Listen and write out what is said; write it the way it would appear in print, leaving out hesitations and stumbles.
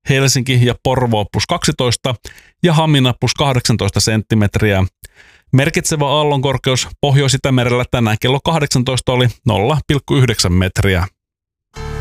Helsinki ja Porvoo plus 12 ja Hamina plus 18 senttimetriä. Merkitsevä aallonkorkeus Pohjois-Itämerellä tänään kello 18 oli 0,9 metriä.